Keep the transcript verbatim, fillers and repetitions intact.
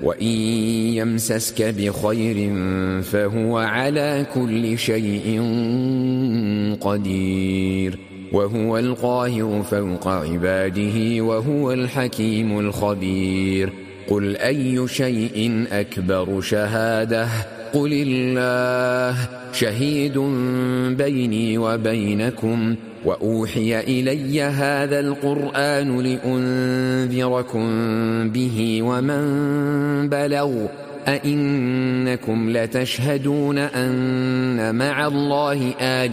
وإن يمسسك بخير فهو على كل شيء قدير وهو القاهر فوق عباده وهو الحكيم الخبير قل أي شيء أكبر شهادة قل الله شهيد بيني وبينكم وأوحي إلي هذا القرآن لأنذركم به ومن بلغ أئنكم لتشهدون أن مع الله آلهة